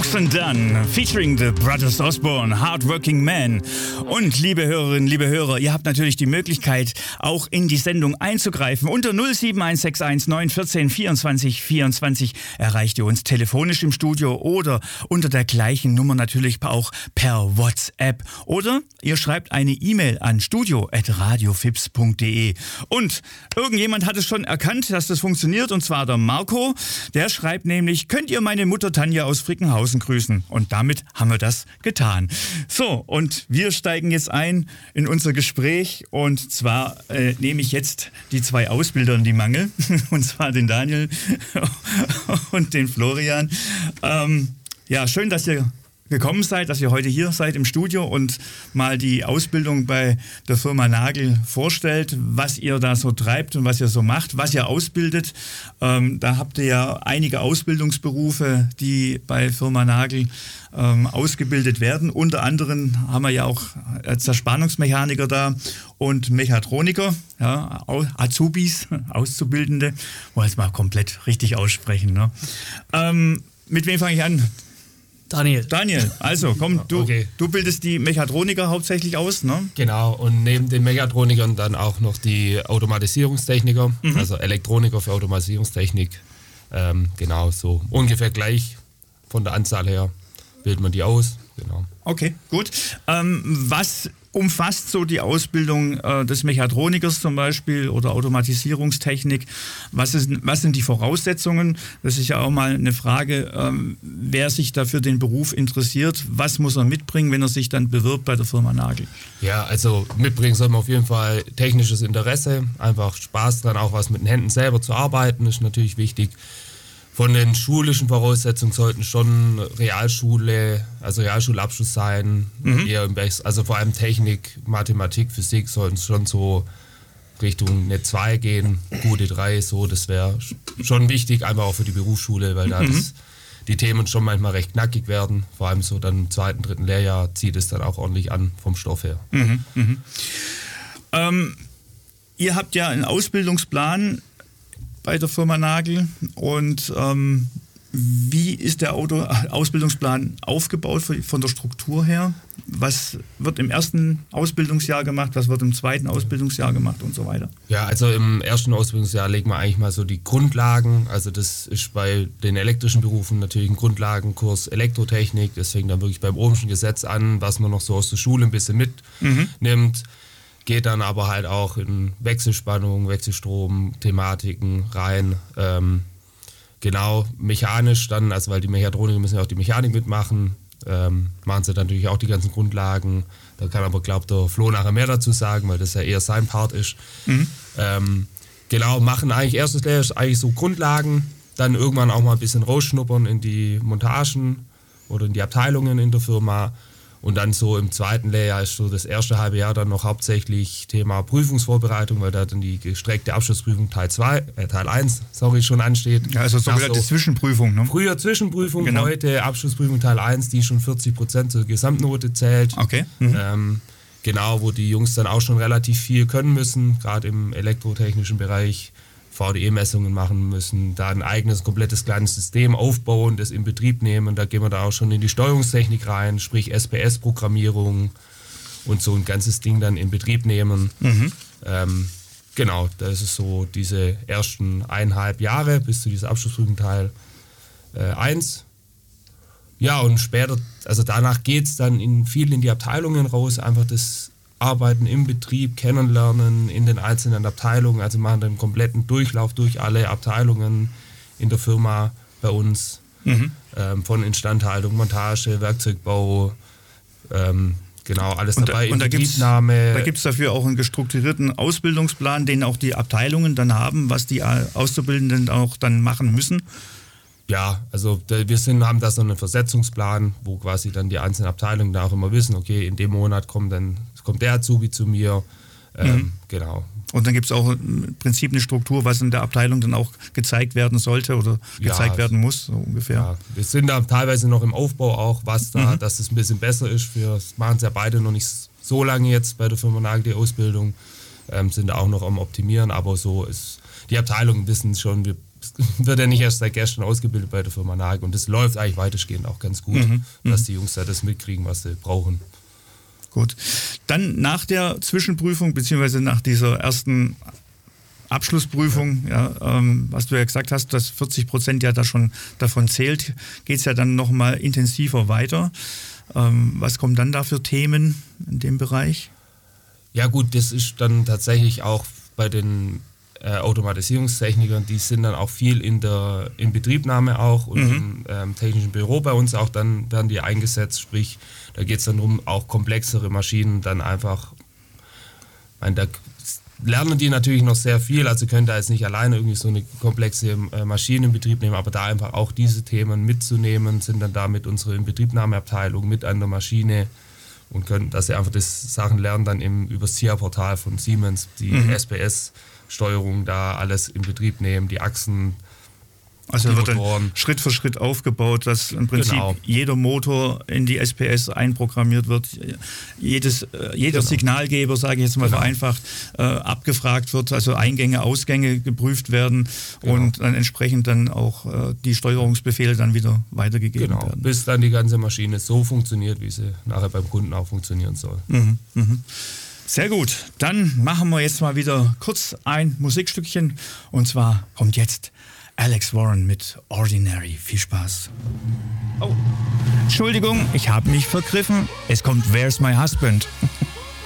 Brooks and Dunn, featuring the Brothers Osborne, Hardworking Man. Und liebe Hörerinnen, liebe Hörer, ihr habt natürlich die Möglichkeit, auch in die Sendung einzugreifen. Unter 07161 914 24 24 erreicht ihr uns telefonisch im Studio oder unter der gleichen Nummer natürlich auch per WhatsApp. Oder ihr schreibt eine E-Mail an studio@radiofips.de. Und irgendjemand hat es schon erkannt, dass das funktioniert, und zwar der Marco. Der schreibt nämlich: Könnt ihr meine Mutter Tanja aus Frickenhausen grüßen? Und damit haben wir das getan. So, und wir steigen jetzt ein in unser Gespräch, und zwar nehme ich jetzt die zwei Ausbilder in die Mangel, und zwar den Daniel und den Florian. Ja, schön, dass ihr gekommen seid, dass ihr heute hier seid im Studio und mal die Ausbildung bei der Firma Nagel vorstellt, was ihr da so treibt und was ihr so macht, was ihr ausbildet. Da habt ihr ja einige Ausbildungsberufe, die bei Firma Nagel ausgebildet werden. Unter anderem haben wir ja auch Zerspannungsmechaniker da und Mechatroniker, ja, Azubis, Auszubildende. Wollen wir es mal komplett richtig aussprechen, ne? Mit wem fange ich an? Daniel, also komm, du bildest die Mechatroniker hauptsächlich aus, ne? Genau, und neben den Mechatronikern dann auch noch die Automatisierungstechniker, also Elektroniker für Automatisierungstechnik. Genau, so ungefähr gleich von der Anzahl her bildet man die aus. Genau. Okay, gut. Was umfasst so die Ausbildung des Mechatronikers zum Beispiel oder Automatisierungstechnik? Was sind die Voraussetzungen? Das ist ja auch mal eine Frage, wer sich da für den Beruf interessiert. Was muss er mitbringen, wenn er sich dann bewirbt bei der Firma Nagel? Ja, also mitbringen soll man auf jeden Fall technisches Interesse, einfach Spaß dran, auch was mit den Händen selber zu arbeiten, ist natürlich wichtig. Von den schulischen Voraussetzungen sollten schon Realschulabschluss sein, eher im also vor allem Technik, Mathematik, Physik sollten schon so Richtung eine 2 gehen, gute 3, so, das wäre schon wichtig, einfach auch für die Berufsschule, weil da die Themen schon manchmal recht knackig werden, vor allem so dann im 2., 3. Lehrjahr zieht es dann auch ordentlich an vom Stoff her. Ihr habt ja einen Ausbildungsplan bei der Firma Nagel, und wie ist der Ausbildungsplan aufgebaut von der Struktur her? Was wird im ersten Ausbildungsjahr gemacht, was wird im zweiten Ausbildungsjahr gemacht und so weiter? Ja, also im ersten Ausbildungsjahr legen wir eigentlich mal so die Grundlagen, also das ist bei den elektrischen Berufen natürlich ein Grundlagenkurs Elektrotechnik, das fängt dann wirklich beim Ohmschen Gesetz an, was man noch so aus der Schule ein bisschen mitnimmt. Geht dann aber halt auch in Wechselspannung, Wechselstrom, Thematiken rein. Genau, mechanisch dann, also weil die Mechatroniker müssen ja auch die Mechanik mitmachen, machen sie dann natürlich auch die ganzen Grundlagen. Da kann aber, glaube ich, der Flo nachher mehr dazu sagen, weil das ja eher sein Part ist. Genau, machen eigentlich erstes Lehrjahr ist eigentlich so Grundlagen, dann irgendwann auch mal ein bisschen rausschnuppern in die Montagen oder in die Abteilungen in der Firma. Und dann so im zweiten Lehrjahr ist so das erste halbe Jahr dann noch hauptsächlich Thema Prüfungsvorbereitung, weil da dann die gestreckte Abschlussprüfung Teil 1 schon ansteht. Ja, also sogenannte Zwischenprüfung, ne? Früher Zwischenprüfung, genau. Heute Abschlussprüfung Teil 1, die schon 40% zur Gesamtnote zählt. Okay. Genau, wo die Jungs dann auch schon relativ viel können müssen, gerade im elektrotechnischen Bereich. VDE-Messungen machen müssen, da ein eigenes, komplettes kleines System aufbauen, das in Betrieb nehmen. Da gehen wir da auch schon in die Steuerungstechnik rein, sprich SPS-Programmierung und so ein ganzes Ding dann in Betrieb nehmen. Genau, das ist so diese ersten 1,5 Jahre bis zu dieser Abschlussprüfung Teil 1. Ja, und später, also danach geht es dann viel in die Abteilungen raus, einfach das Arbeiten im Betrieb, kennenlernen in den einzelnen Abteilungen, also machen dann einen kompletten Durchlauf durch alle Abteilungen in der Firma bei uns, von Instandhaltung, Montage, Werkzeugbau, genau, alles dabei, Inbetriebnahme. Da gibt es dafür auch einen gestrukturierten Ausbildungsplan, den auch die Abteilungen dann haben, was die Auszubildenden auch dann machen müssen. Ja, also wir haben da so einen Versetzungsplan, wo quasi dann die einzelnen Abteilungen da auch immer wissen, okay, in dem Monat kommt der Azubi zu mir, genau. Und dann gibt es auch im Prinzip eine Struktur, was in der Abteilung dann auch gezeigt werden sollte oder gezeigt werden muss, so ungefähr. Ja, wir sind da teilweise noch im Aufbau auch, was da, dass es ein bisschen besser ist. Wir machen es ja beide noch nicht so lange jetzt bei der Firma Nagel, die Ausbildung, sind da auch noch am Optimieren, aber so ist, die Abteilungen wissen schon, wir wird ja nicht erst seit gestern ausgebildet bei der Firma Nagel und das läuft eigentlich weitestgehend auch ganz gut, dass die Jungs da das mitkriegen, was sie brauchen. Gut. Dann nach der Zwischenprüfung, beziehungsweise nach dieser ersten Abschlussprüfung, was du ja gesagt hast, dass 40% ja da schon davon zählt, geht es ja dann nochmal intensiver weiter. Was kommen dann da für Themen in dem Bereich? Ja gut, das ist dann tatsächlich auch bei den Automatisierungstechnikern, die sind dann auch viel in Betriebnahme auch und im technischen Büro bei uns auch, dann werden die eingesetzt, sprich, da geht es dann darum, auch komplexere Maschinen dann einfach, da lernen die natürlich noch sehr viel, also können da jetzt nicht alleine irgendwie so eine komplexe Maschine in Betrieb nehmen, aber da einfach auch diese Themen mitzunehmen, sind dann da mit unserer Inbetriebnahmeabteilung mit an der Maschine und können, dass sie einfach das Sachen lernen, dann über das SIA-Portal von Siemens, die SPS-Steuerung da alles in Betrieb nehmen, die Achsen. Also wird dann Schritt für Schritt aufgebaut, dass im Prinzip jeder Motor in die SPS einprogrammiert wird, jeder Signalgeber, sage ich jetzt mal vereinfacht, abgefragt wird, also Eingänge, Ausgänge geprüft werden und dann entsprechend dann auch die Steuerungsbefehle dann wieder weitergegeben werden. Bis dann die ganze Maschine so funktioniert, wie sie nachher beim Kunden auch funktionieren soll. Sehr gut, dann machen wir jetzt mal wieder kurz ein Musikstückchen und zwar kommt jetzt Alex Warren mit Ordinary. Viel Spaß. Oh, Entschuldigung, ich habe mich vergriffen. Es kommt Where's My Husband?